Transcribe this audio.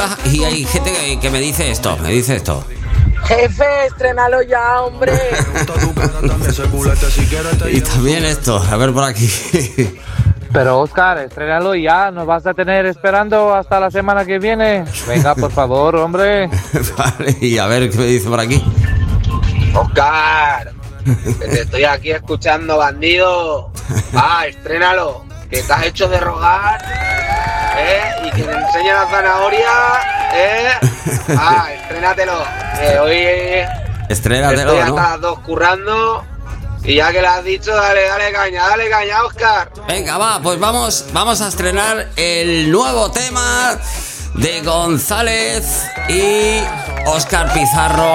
arriba y hay gente que me dice esto, Jefe, estrénalo ya, hombre. Y también esto, a ver por aquí. Pero Oscar, estrénalo ya, nos vas a tener esperando hasta la semana que viene. Venga, por favor, hombre. Vale, y a ver qué me dice por aquí. Oscar, que te estoy aquí escuchando, bandido. Estrénalo, que te has hecho de rogar, y que te enseña la zanahoria, estrénatelo, que hoy Estrénatelo, estoy hasta ¿no? las 2 currando. Y ya que lo has dicho, dale caña, Oscar. Venga, va, pues vamos a estrenar el nuevo tema de González y Óscar Pizarro.